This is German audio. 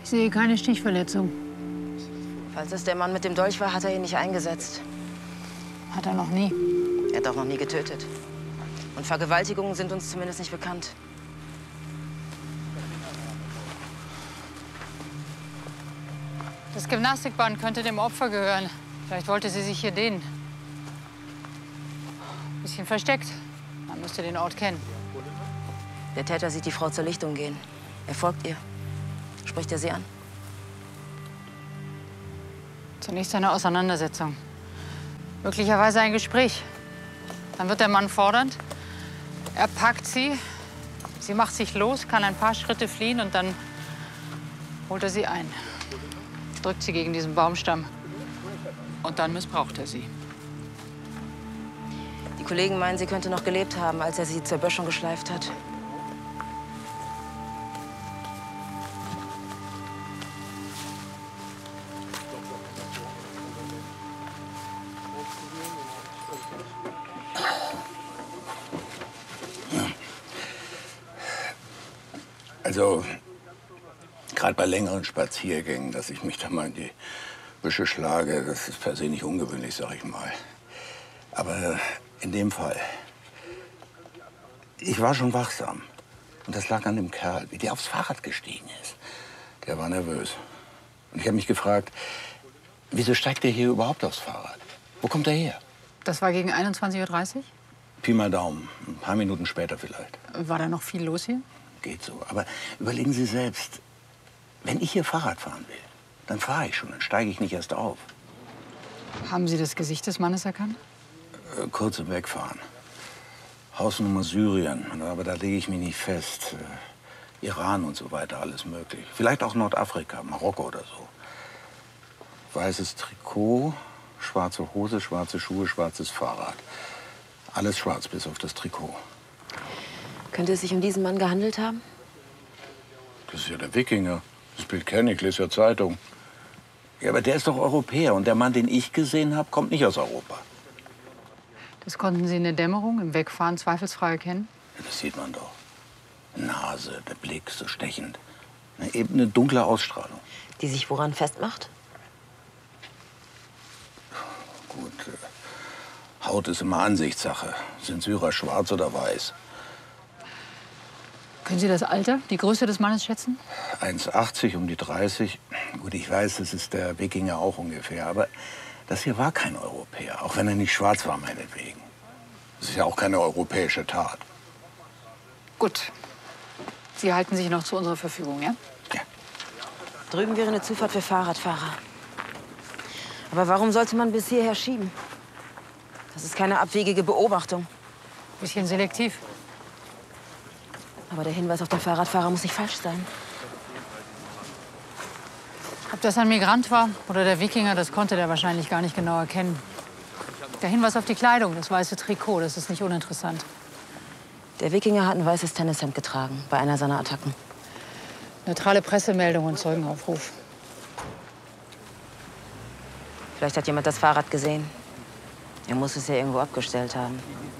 Ich sehe keine Stichverletzung. Falls es der Mann mit dem Dolch war, hat er ihn nicht eingesetzt. Hat er noch nie. Er hat auch noch nie getötet. Und Vergewaltigungen sind uns zumindest nicht bekannt. Das Gymnastikband könnte dem Opfer gehören. Vielleicht wollte sie sich hier dehnen. Bisschen versteckt. Man müsste den Ort kennen. Der Täter sieht die Frau zur Lichtung gehen. Er folgt ihr. Spricht er sie an? Zunächst eine Auseinandersetzung. Möglicherweise ein Gespräch. Dann wird der Mann fordernd. Er packt sie. Sie macht sich los, kann ein paar Schritte fliehen und dann holt er sie ein. Drückt sie gegen diesen Baumstamm. Und dann missbraucht er sie. Die Kollegen meinen, sie könnte noch gelebt haben, als er sie zur Böschung geschleift hat. Also, gerade bei längeren Spaziergängen, dass ich mich da mal in die Büsche schlage, das ist per se nicht ungewöhnlich, sag ich mal. Aber in dem Fall, ich war schon wachsam. Und das lag an dem Kerl, wie der aufs Fahrrad gestiegen ist. Der war nervös. Und ich habe mich gefragt, wieso steigt der hier überhaupt aufs Fahrrad? Wo kommt er her? Das war gegen 21:30 Uhr? Pi mal Daumen, ein paar Minuten später vielleicht. War da noch viel los hier? Geht so. Aber überlegen Sie selbst, wenn ich hier Fahrrad fahren will, dann fahre ich schon, dann steige ich nicht erst auf. Haben Sie das Gesicht des Mannes erkannt? Kurz im Wegfahren. Hausnummer Syrien, aber da lege ich mich nicht fest. Iran und so weiter, alles möglich. Vielleicht auch Nordafrika, Marokko oder so. Weißes Trikot, schwarze Hose, schwarze Schuhe, schwarzes Fahrrad. Alles schwarz, bis auf das Trikot. Könnte es sich um diesen Mann gehandelt haben? Das ist ja der Wikinger. Das Bild kenne ich, lese ja Zeitung. Ja, aber der ist doch Europäer. Und der Mann, den ich gesehen habe, kommt nicht aus Europa. Das konnten Sie in der Dämmerung im Wegfahren zweifelsfrei erkennen? Ja, das sieht man doch. Nase, der Blick, so stechend. Eben eine dunkle Ausstrahlung. Die sich woran festmacht? Gut, Haut ist immer Ansichtssache. Sind Syrer schwarz oder weiß? Können Sie das Alter, die Größe des Mannes schätzen? 1,80, um die 30. Gut, ich weiß, das ist der Wikinger auch ungefähr. Aber das hier war kein Europäer, auch wenn er nicht schwarz war, meinetwegen. Das ist ja auch keine europäische Tat. Gut. Sie halten sich noch zu unserer Verfügung, ja? Ja. Drüben wäre eine Zufahrt für Fahrradfahrer. Aber warum sollte man bis hierher schieben? Das ist keine abwegige Beobachtung. Bisschen selektiv. Aber der Hinweis auf den Fahrradfahrer muss nicht falsch sein. Ob das ein Migrant war oder der Wikinger, das konnte der wahrscheinlich gar nicht genau erkennen. Der Hinweis auf die Kleidung, das weiße Trikot, das ist nicht uninteressant. Der Wikinger hat ein weißes Tennishemd getragen bei einer seiner Attacken. Neutrale Pressemeldung und Zeugenaufruf. Vielleicht hat jemand das Fahrrad gesehen. Er muss es ja irgendwo abgestellt haben.